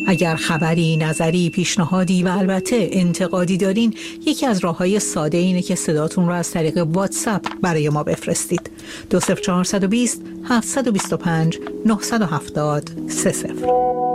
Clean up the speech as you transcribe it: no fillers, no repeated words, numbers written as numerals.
اگر خبری، نظری، پیشنهادی و البته انتقادی دارین، یکی از راه‌های ساده اینه که صداتون رو از طریق واتساپ برای ما بفرستید. 20420 725 970 30.